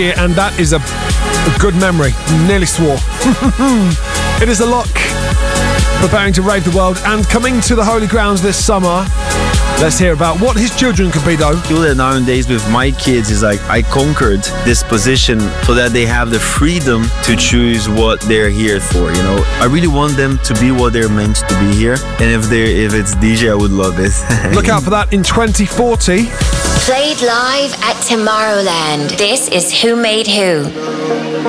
And that is a good memory. Nearly swore. It is The Lock, preparing to rave the world and coming to the Holy Grounds this summer. Let's hear about what his children could be, though. feel that nowadays with my kids is like I conquered this position so that they have the freedom to choose what they're here for, you know. I really want them to be what they're meant to be here. And if it's DJ, I would love it. Look out for that in 2040. Played live at Tomorrowland. This is Who Made Who.